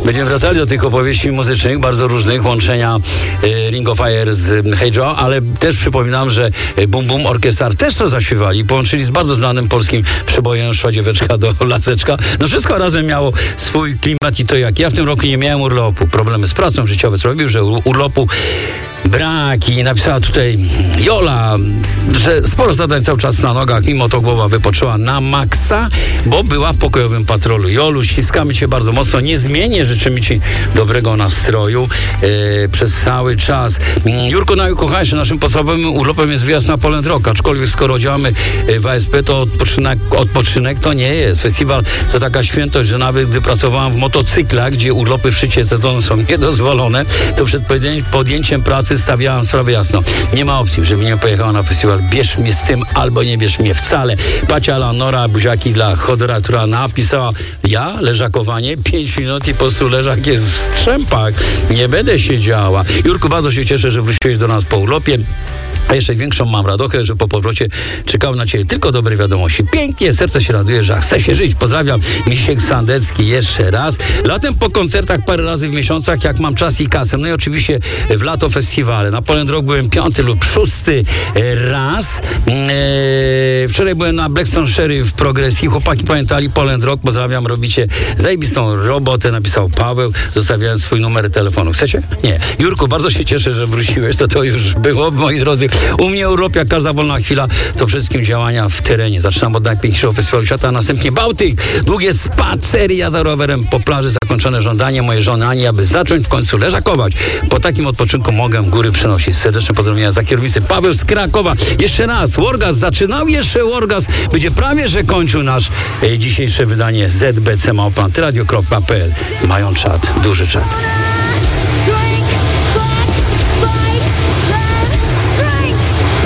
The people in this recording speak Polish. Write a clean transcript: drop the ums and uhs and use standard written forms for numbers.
Będziemy wracali do tych opowieści muzycznych, bardzo różnych, łączenia Ring of Fire z Hey Joe, ale też przypominam, że Bum Bum Orchestra też to zaśpiewali. Połączyli z bardzo znanym polskim przebojem Szła dzieweczka do laseczka. No wszystko razem miało swój klimat i to jak. Ja w tym roku nie miałem urlopu. Problemy z pracą życiową sprawiły, że urlopu brak i napisała tutaj Jola, że sporo zadań cały czas na nogach, mimo to głowa wypoczęła na maksa, bo była w pokojowym patrolu. Jolu, ściskamy cię bardzo mocno, niezmiennie życzymy ci dobrego nastroju przez cały czas. Jurko, najukochańszy, naszym podstawowym urlopem jest wyjazd na Poland Rock, aczkolwiek skoro działamy w ASP, to odpoczynek to nie jest. Festiwal to taka świętość, że nawet gdy pracowałam w motocyklach, gdzie urlopy w szczycie sezonu są niedozwolone, to przed podjęciem pracy stawiałam sprawę jasno. Nie ma opcji, żeby nie pojechała na festiwal. Bierz mnie z tym, albo nie bierz mnie wcale. Pacia Leonora, buziaki dla Chodora, która napisała: ja, leżakowanie, 5 minut i po prostu leżak jest w strzępach. Nie będę siedziała. Jurku, bardzo się cieszę, że wróciłeś do nas po urlopie. A jeszcze większą mam radochę, że po powrocie czekały na ciebie tylko dobre wiadomości. Pięknie, serce się raduje, że chce się żyć. Pozdrawiam, Misiek Sandecki jeszcze raz. Latem po koncertach parę razy w miesiącach, jak mam czas i kasę. No i oczywiście w lato festiwale. Na Poland Rock byłem 5. lub 6. raz. Wczoraj byłem na Blackstone Sherry w Progresji. Chłopaki pamiętali Poland Rock. Pozdrawiam, robicie zajebistą robotę, napisał Paweł, zostawiając swój numer telefonu. Chcecie? Nie. Jurku, bardzo się cieszę, że wróciłeś. To już było, moi drodzy. U mnie Europa, każda wolna chwila to wszystkim działania w terenie. Zaczynam od najpiękniejszego festiwalu świata, a następnie Bałtyk. Długie spaceria za rowerem po plaży, zakończone żądanie mojej żony Ani, aby zacząć w końcu leżakować. Po takim odpoczynku mogę góry przenosić. Serdeczne pozdrowienia za kierownicę Paweł z Krakowa. Jeszcze raz, Wargas zaczynał, jeszcze Wargas będzie prawie, że kończył nasz dzisiejsze wydanie ZBC Małpa Antyradio.pl. Mają czat, duży czat.